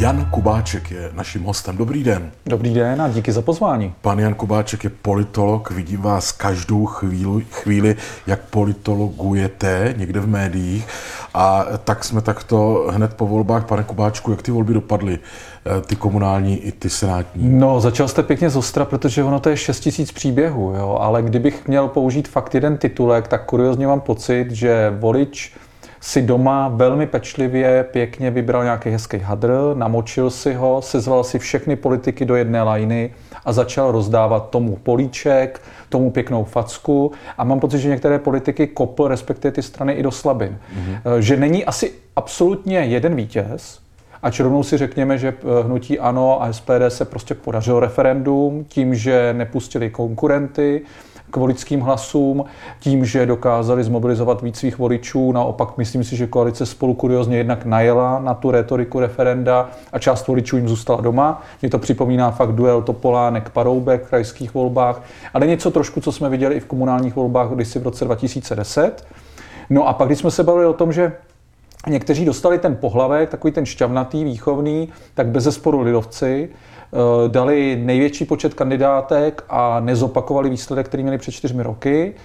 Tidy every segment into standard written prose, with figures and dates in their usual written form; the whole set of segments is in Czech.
Jan Kubáček je naším hostem. Dobrý den. Dobrý den a díky za pozvání. Pan Jan Kubáček je politolog, vidím vás každou chvíli, jak politologujete někde v médiích. A tak jsme takto hned po volbách, pane Kubáčku, jak ty volby dopadly, ty komunální i ty senátní? No, začal jste pěkně z ostra, protože ono to je 6 000 příběhů, jo? Ale kdybych měl použít fakt jeden titulek, tak kuriozně mám pocit, že volič si doma velmi pečlivě, pěkně vybral nějaký hezký hadr, namočil si ho, sezval si všechny politiky do jedné lajny a začal rozdávat tomu políček, tomu pěknou facku a mám pocit, že některé politiky kopl, respektive ty strany i do slabin. Že není asi absolutně jeden vítěz, ač rovnou si řekněme, že hnutí ANO a SPD se prostě podařilo referendum tím, že nepustili konkurenty k voličským hlasům, tím, že dokázali zmobilizovat víc svých voličů. Naopak myslím si, že koalice Spolu kuriózně jednak najela na tu rétoriku referenda a část voličů jim zůstala doma. Mně to připomíná fakt duel Topolánek-Paroubek v krajských volbách, ale něco trošku, co jsme viděli i v komunálních volbách kdysi v roce 2010. No a pak, když jsme se bavili o tom, že někteří dostali ten pohlavek, takový ten šťavnatý, výchovný, tak bezesporu lidovci dali největší počet kandidátek a nezopakovali výsledek, který měli před 4 roky.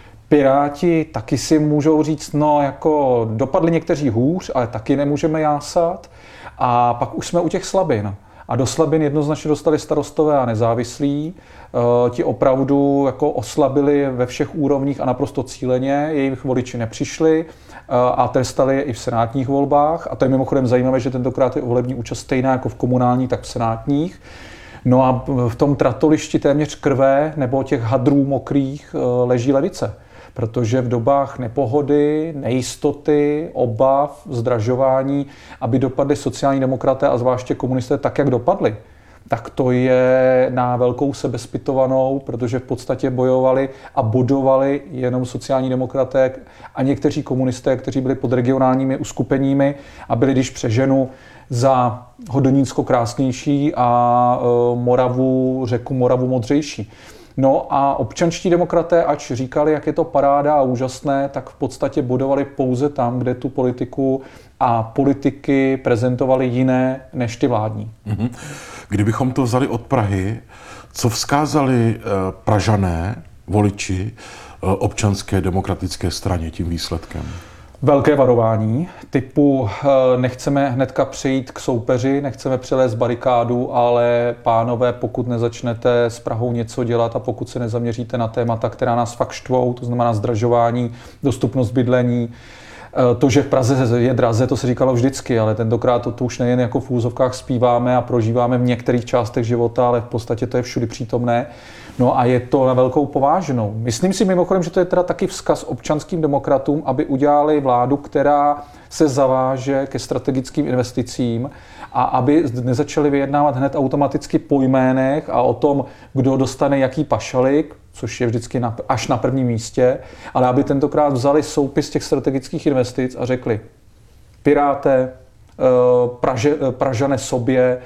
Piráti taky si můžou říct, no jako dopadli někteří hůř, ale taky nemůžeme jásat. A pak už jsme u těch slabin. A do slabin jednoznačně dostali Starostové a nezávislí. Ti opravdu jako oslabili ve všech úrovních a naprosto cíleně. Jejich voliči nepřišli a trestali je i v senátních volbách. A to je mimochodem zajímavé, že tentokrát je volební účast stejná jako v komunálních, tak v senátních. No a v tom tratolišti téměř krve nebo těch hadrů mokrých leží levice. Protože v dobách nepohody, nejistoty, obav, zdražování, aby dopadli sociální demokraté a zvláště komunisté tak, jak dopadli, tak to je na velkou sebezpytovanou, protože v podstatě bojovali a bodovali jenom sociální demokraté a někteří komunisté, kteří byli pod regionálními uskupeními a byli, když přeženu, za Hodonínsko krásnější a řeku Moravu modřejší. No a občanští demokraté, ač říkali, jak je to paráda a úžasné, tak v podstatě bodovali pouze tam, kde tu politiku a politiky prezentovali jiné než ty vládní. Kdybychom to vzali od Prahy, co vzkázali Pražané, voliči, občanské demokratické straně tím výsledkem? Velké varování typu nechceme hnedka přejít k soupeři, nechceme přelézt barikádu, ale pánové, pokud nezačnete s Prahou něco dělat a pokud se nezaměříte na témata, která nás fakt štvou, to znamená zdražování, dostupnost bydlení, to, že v Praze je draze, to se říkalo vždycky, ale tentokrát to už nejen jako v úzovkách zpíváme a prožíváme v některých částech života, ale v podstatě to je všudy přítomné. No a je to na velkou pováženou. Myslím si mimochodem, že to je teda taky vzkaz občanským demokratům, aby udělali vládu, která se zaváže ke strategickým investicím a aby nezačali vyjednávat hned automaticky po jménech a o tom, kdo dostane jaký pašalik, což je vždycky až na prvním místě, ale aby tentokrát vzali soupis těch strategických investic a řekli Piráté, Pražané sobě,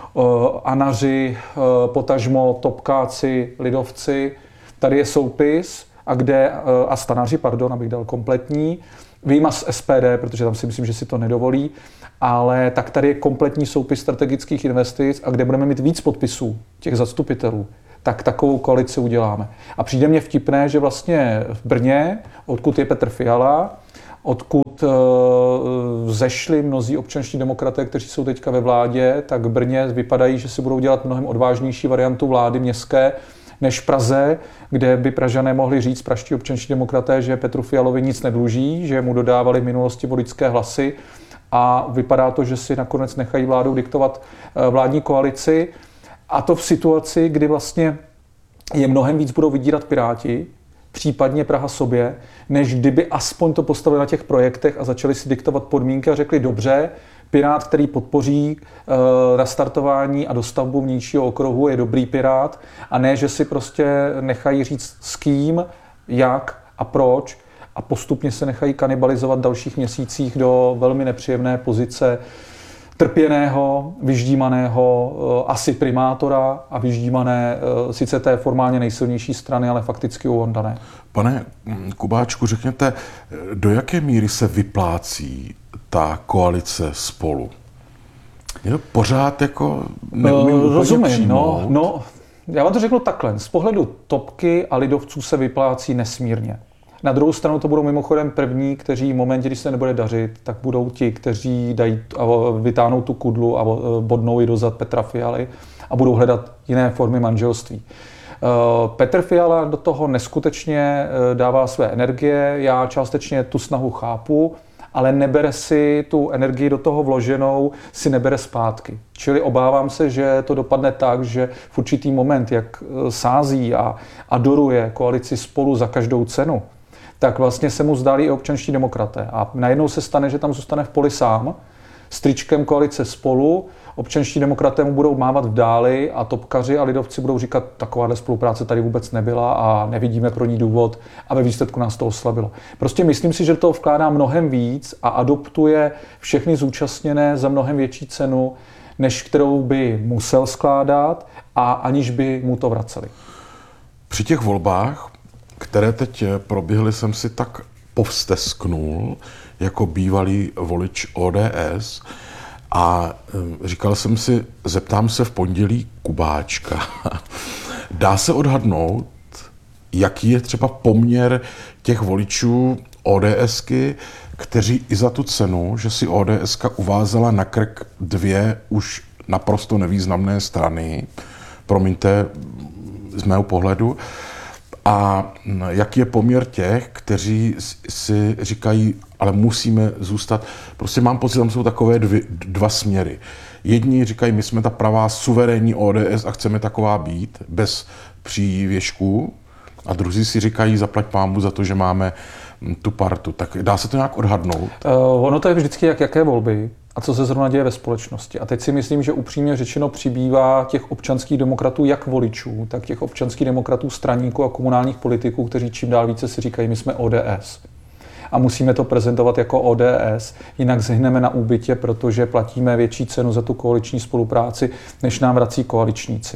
Anaři, potažmo Topkáci, Lidovci, tady je soupis a Stanaři, pardon, abych dal kompletní, vyjma z SPD, protože tam si myslím, že si to nedovolí, ale tak tady je kompletní soupis strategických investic a kde budeme mít víc podpisů těch zastupitelů, tak takovou koalici uděláme. A přijde mně vtipné, že vlastně v Brně, odkud je Petr Fiala, odkud zešli mnozí občanští demokraté, kteří jsou teďka ve vládě, tak v Brně vypadají, že si budou dělat mnohem odvážnější variantu vlády městské než v Praze, kde by Pražané mohli říct, pražští občanští demokraté, že Petru Fialovi nic nedluží, že mu dodávali v minulosti voličské hlasy a vypadá to, že si nakonec nechají vládou diktovat vládní koalici. A to v situaci, kdy vlastně je mnohem víc budou vydírat Piráti, případně Praha sobě, než kdyby aspoň to postavili na těch projektech a začali si diktovat podmínky a řekli dobře, Pirát, který podpoří nastartování a dostavbu vnějšího okruhu, je dobrý Pirát a ne, že si prostě nechají říct s kým, jak a proč a postupně se nechají kanibalizovat v dalších měsících do velmi nepříjemné pozice trpěného, vyždímaného asi primátora a vyždímané sice té formálně nejsilnější strany, ale fakticky uvondané. Pane Kubáčku, řekněte, do jaké míry se vyplácí ta koalice Spolu? Jo, pořád jako neumím úplně rozumím, přijmout. no, já vám to řeknu takhle. Z pohledu topky a lidovců se vyplácí nesmírně. Na druhou stranu to budou mimochodem první, kteří v momentě, když se nebude dařit, tak budou ti, kteří vytáhnou tu kudlu a bodnou ji do zad Petra Fialy a budou hledat jiné formy manželství. Petr Fiala do toho neskutečně dává své energie, já částečně tu snahu chápu, ale nebere si tu energii do toho vloženou, si nebere zpátky. Čili obávám se, že to dopadne tak, že v určitý moment, jak sází a adoruje koalici Spolu za každou cenu, tak vlastně se mu zdálí i občanští demokraté. A najednou se stane, že tam zůstane v poli sám, s tričkem koalice Spolu, občanští demokraté mu budou mávat v dáli a topkaři a lidovci budou říkat, takováhle spolupráce tady vůbec nebyla a nevidíme pro ní důvod a ve výsledku nás to oslabilo. Prostě myslím si, že to vkládá mnohem víc a adoptuje všechny zúčastněné za mnohem větší cenu, než kterou by musel skládat a aniž by mu to vraceli. Při těch volbách, které teď proběhly, jsem si tak povstesknul jako bývalý volič ODS a říkal jsem si, zeptám se v pondělí Kubáčka. Dá se odhadnout, jaký je třeba poměr těch voličů ODSky, kteří i za tu cenu, že si ODSka uvázala na krk dvě už naprosto nevýznamné strany, promiňte, z mého pohledu, a jaký je poměr těch, kteří si říkají, ale musíme zůstat. Prostě mám pocit, tam jsou takové dva směry. Jedni říkají, my jsme ta pravá suverénní ODS a chceme taková být, bez přívěšků. A druzí si říkají, zaplať pánbu za to, že máme tu partu. Tak dá se to nějak odhadnout? Ono to je vždycky jaké volby a co se zrovna děje ve společnosti. A teď si myslím, že upřímně řečeno přibývá těch občanských demokratů jak voličů, tak těch občanských demokratů straníků a komunálních politiků, kteří čím dál více si říkají, my jsme ODS. A musíme to prezentovat jako ODS, jinak zhyneme na úbytě, protože platíme větší cenu za tu koaliční spolupráci, než nám vrací koaličníci.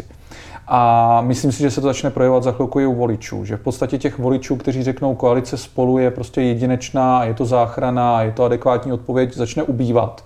A myslím si, že se to začne projevovat za chvilku i u voličů, že v podstatě těch voličů, kteří řeknou, koalice Spolu je prostě jedinečná, je to záchrana, je to adekvátní odpověď, začne ubývat.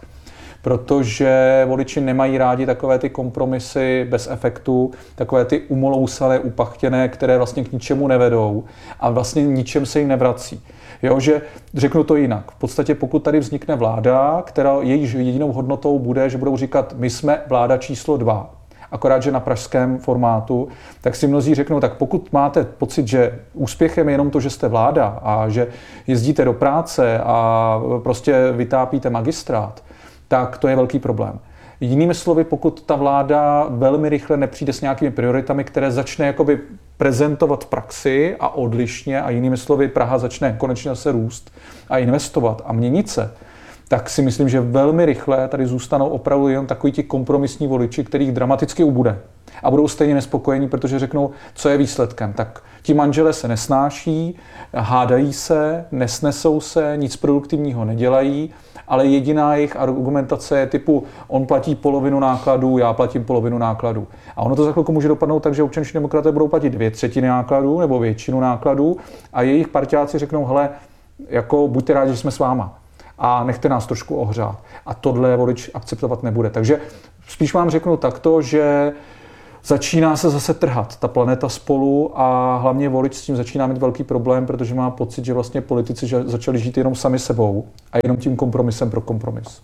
Protože voliči nemají rádi takové ty kompromisy bez efektu, takové ty umolousalé, upachtěné, které vlastně k ničemu nevedou a vlastně ničem se jim nevrací. Jo, že řeknu to jinak. V podstatě pokud tady vznikne vláda, která jejíž jedinou hodnotou bude, že budou říkat, my jsme vláda číslo 2, akorát, že na pražském formátu, tak si mnozí řeknou, tak pokud máte pocit, že úspěchem je jenom to, že jste vláda a že jezdíte do práce a prostě vytápíte magistrát, tak to je velký problém. Jinými slovy, pokud ta vláda velmi rychle nepřijde s nějakými prioritami, které začne jakoby prezentovat v praxi a odlišně, a jinými slovy Praha začne konečně zase růst a investovat a měnit se, tak si myslím, že velmi rychle tady zůstanou opravdu jen takoví ti kompromisní voliči, kterých dramaticky ubude. A budou stejně nespokojení, protože řeknou, co je výsledkem. Tak ti manželé se nesnáší, hádají se, nesnesou se, nic produktivního nedělají, ale jediná jejich argumentace je typu, on platí polovinu nákladů, já platím polovinu nákladů. A ono to za chvilku může dopadnout tak, že občanští demokraté budou platit 2/3 nákladů nebo většinu nákladů a jejich parťáci řeknou, hele, jako buďte rádi, že jsme s váma a nechte nás trošku ohřát. A tohle volič akceptovat nebude. Takže spíš vám řeknu takto, že začíná se zase trhat ta planeta Spolu a hlavně volič s tím začíná mít velký problém, protože má pocit, že vlastně politici začali žít jenom sami sebou a jenom tím kompromisem pro kompromis.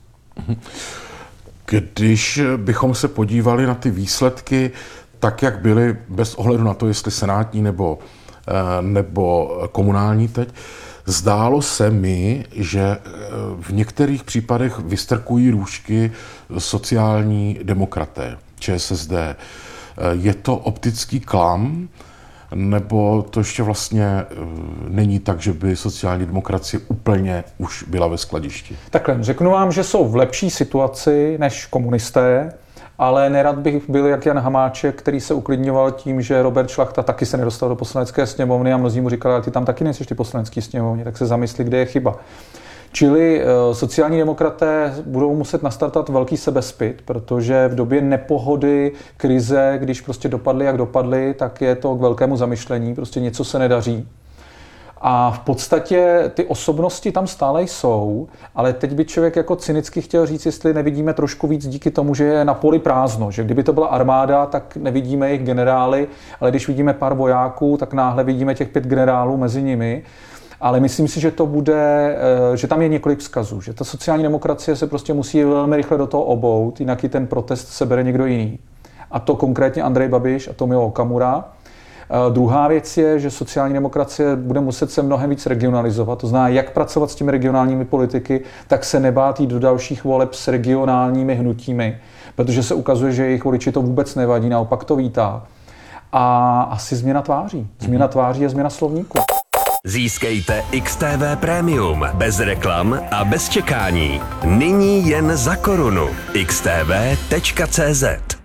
Když bychom se podívali na ty výsledky, tak jak byly, bez ohledu na to, jestli senátní nebo komunální teď, zdálo se mi, že v některých případech vystrkují růžky sociální demokraté, ČSSD. Je to optický klam, nebo to ještě vlastně není tak, že by sociální demokracie úplně už byla ve skladišti? Takhle, řeknu vám, že jsou v lepší situaci než komunisté, ale nerad bych byl jak Jan Hamáček, který se uklidňoval tím, že Robert Šlachta taky se nedostal do poslanecké sněmovny a mnozí mu říkali, ale ty tam taky nejseš ty poslanecké sněmovně, tak se zamysli, kde je chyba. Čili sociální demokraté budou muset nastartovat velký sebezpyt, protože v době nepohody, krize, když prostě dopadly, jak dopadly, tak je to k velkému zamyšlení, prostě něco se nedaří. A v podstatě ty osobnosti tam stále jsou, ale teď by člověk jako cynicky chtěl říct, jestli nevidíme trošku víc díky tomu, že je na poli prázdno, že kdyby to byla armáda, tak nevidíme jejich generály, ale když vidíme pár vojáků, tak náhle vidíme těch 5 generálů mezi nimi. Ale myslím si, že to bude, že tam je několik vzkazů, že ta sociální demokracie se prostě musí velmi rychle do toho obout, jinak i ten protest sebere někdo jiný. A to konkrétně Andrej Babiš a Tomio Okamura. Druhá věc je, že sociální demokracie bude muset se mnohem víc regionalizovat, to znamená, jak pracovat s těmi regionálními politiky, tak se nebát jít do dalších voleb s regionálními hnutími, protože se ukazuje, že jejich voliči to vůbec nevadí, naopak to vítá. A asi změna tváří. Změna tváří je změna slovníku. Získejte XTV Premium bez reklam a bez čekání. Nyní jen za korunu. xtv.cz.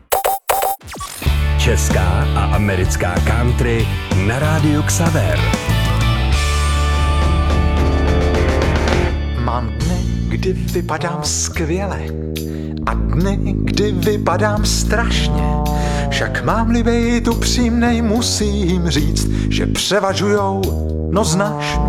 Česká a americká country na rádiu Xaver. Mám dny, kdy vypadám skvěle a dny, kdy vypadám strašně. Však mám-li být upřímnej, musím říct, že převažujou, no znáš mě.